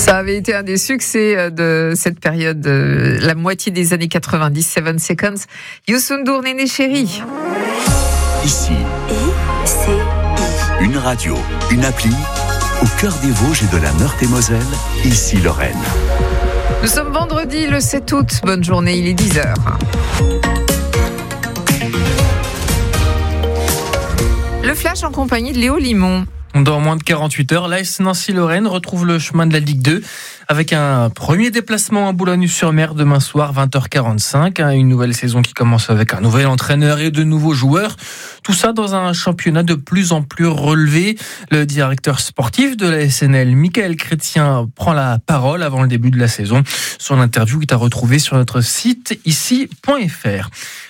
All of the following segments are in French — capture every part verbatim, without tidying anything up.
Ça avait été un des succès de cette période, la moitié des années quatre-vingt-dix, Seven Seconds. Youssou N'Dour, Néné Chéri. Ici, I C I. une radio, une appli, au cœur des Vosges et de la Meurthe-et-Moselle, ici Lorraine. Nous sommes vendredi le sept août. Bonne journée, il est dix heures. Le flash en compagnie de Léo Limon. Dans moins de quarante-huit heures, l'A S Nancy-Lorraine retrouve le chemin de la Ligue deux avec un premier déplacement à Boulogne-sur-Mer demain soir, vingt heures quarante-cinq. Une nouvelle saison qui commence avec un nouvel entraîneur et de nouveaux joueurs. Tout ça dans un championnat de plus en plus relevé. Le directeur sportif de la S N L, Michael Chrétien, prend la parole avant le début de la saison. Son interview est à retrouver sur notre site ici point f r.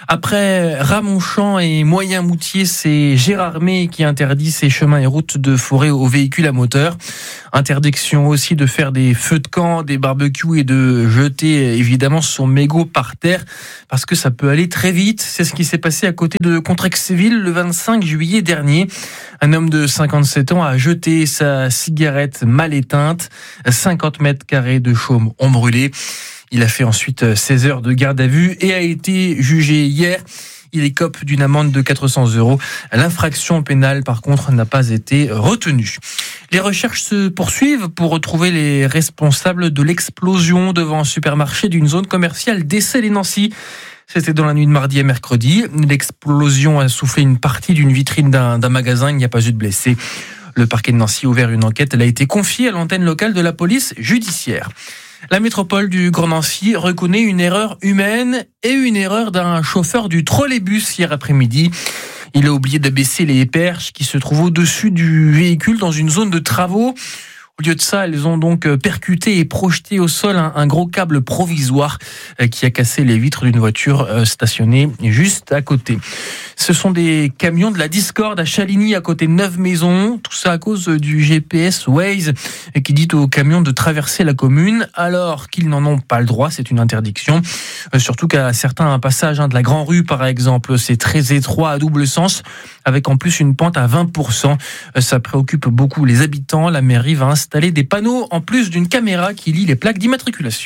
Après Ramonchamp et Moyen-Moutier, c'est Gérard May qui interdit ses chemins et routes de forêt aux véhicules à moteur. Interdiction aussi de faire des feux de camp, des barbecues et de jeter évidemment son mégot par terre parce que ça peut aller très vite. C'est ce qui s'est passé à côté de Contrexéville le vingt-cinq juillet dernier. Un homme de cinquante-sept ans a jeté sa cigarette mal éteinte. cinquante mètres carrés de chaume ont brûlé. Il a fait ensuite seize heures de garde à vue et a été jugé hier. Il écope d'une amende de quatre cents euros. L'infraction pénale, par contre, n'a pas été retenue. Les recherches se poursuivent pour retrouver les responsables de l'explosion devant un supermarché d'une zone commerciale d'Essey-les-Nancy. C'était dans la nuit de mardi à mercredi. L'explosion a soufflé une partie d'une vitrine d'un, d'un magasin. Il n'y a pas eu de blessés. Le parquet de Nancy a ouvert une enquête. Elle a été confiée à l'antenne locale de la police judiciaire. La métropole du Grand Nancy reconnaît une erreur humaine et une erreur d'un chauffeur du trolleybus hier après-midi. Il a oublié d'abaisser les perches qui se trouvent au-dessus du véhicule dans une zone de travaux. Au lieu de ça, elles ont donc percuté et projeté au sol un, un gros câble provisoire qui a cassé les vitres d'une voiture stationnée juste à côté. Ce sont des camions de la Discorde à Chaligny, à côté de Neuve-Maisons. Tout ça à cause du G P S Waze qui dit aux camions de traverser la commune alors qu'ils n'en ont pas le droit. C'est une interdiction. Surtout qu'à certains passages de la Grand Rue, par exemple, c'est très étroit à double sens avec en plus une pente à vingt pour cent. Ça préoccupe beaucoup les habitants. La mairie va installer des panneaux en plus d'une caméra qui lit les plaques d'immatriculation.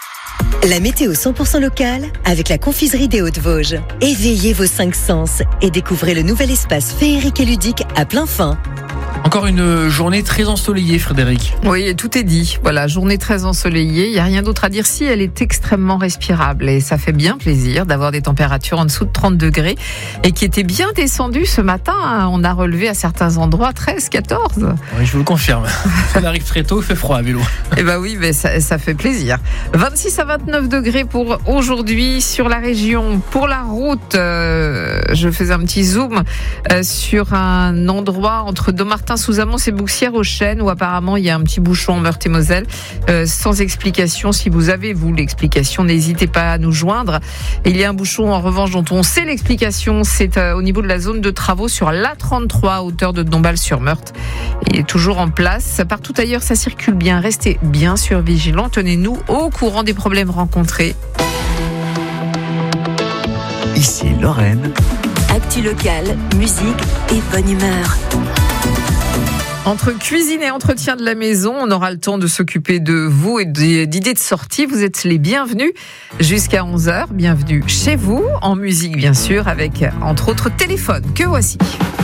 La météo cent pour cent locale avec la confiserie des Hauts-de-Vosges. Éveillez vos cinq sens et découvrez le nouvel espace féerique et ludique à plein fin. Encore une journée très ensoleillée, Frédéric. Oui, tout est dit. Voilà, journée très ensoleillée. Il n'y a rien d'autre à dire si elle est extrêmement respirable. Et ça fait bien plaisir d'avoir des températures en dessous de trente degrés et qui étaient bien descendues ce matin. On a relevé à certains endroits treize, quatorze. Oui, je vous le confirme. Ça arrive très tôt, il fait froid à vélo. Eh ben oui, mais ça, ça fait plaisir. vingt-six à vingt-neuf degrés pour aujourd'hui sur la région. Pour la route, euh, je faisais un petit zoom euh, sur un endroit entre Dommartin sous Amont et Bouxières aux Chênes où apparemment il y a un petit bouchon en Meurthe-et-Moselle euh, sans explication. Si vous avez vous l'explication, n'hésitez pas à nous joindre. Et il y a un bouchon en revanche dont on sait l'explication, c'est euh, au niveau de la zone de travaux sur l'A trente-trois à hauteur de Dombasle-sur-Meurthe. Il est toujours en place. Partout ailleurs ça circule bien. Restez bien sûr vigilants. Tenez-nous au courant des problèmes rencontrés. Ici Lorraine. Actu locale, musique et bonne humeur. Entre cuisine et entretien de la maison, on aura le temps de s'occuper de vous et d'idées de sortie. Vous êtes les bienvenus jusqu'à onze heures. Bienvenue chez vous, en musique bien sûr, avec entre autres Téléphone, que voici.